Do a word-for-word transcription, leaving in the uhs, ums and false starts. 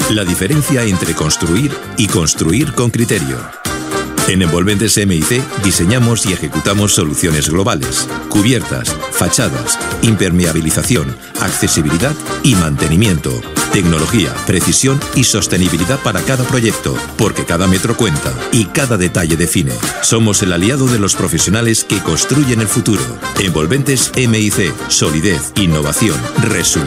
La diferencia entre construir y construir con criterio. En Envolventes M I C diseñamos y ejecutamos soluciones globales, cubiertas, fachadas, impermeabilización, accesibilidad y mantenimiento, tecnología, precisión y sostenibilidad para cada proyecto, porque cada metro cuenta y cada detalle define. Somos el aliado de los profesionales que construyen el futuro. Envolventes M I C, solidez, innovación, resultados.